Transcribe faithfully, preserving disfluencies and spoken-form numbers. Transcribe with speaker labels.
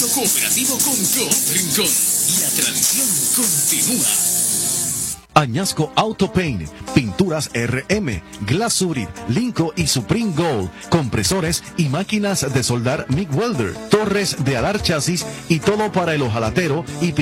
Speaker 1: cooperativo con Coop Rincón. La tradición continúa.
Speaker 2: Añasco Auto Paint, pinturas R M, Glasurit, Linco y Supreme Gold, compresores y máquinas de soldar M I G Welder, torres de alar chasis y todo para el hojalatero y